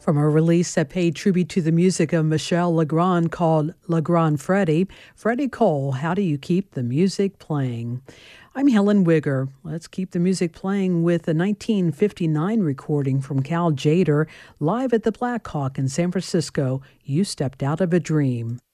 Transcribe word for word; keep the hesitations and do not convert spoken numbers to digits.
From a release that paid tribute to the music of Michel Legrand called Legrand Freddie, Freddie Cole, How Do You Keep the Music Playing? I'm Helen Wigger. Let's keep the music playing with a nineteen fifty-nine recording from Cal Tjader live at the Black Hawk in San Francisco, You Stepped Out of a Dream.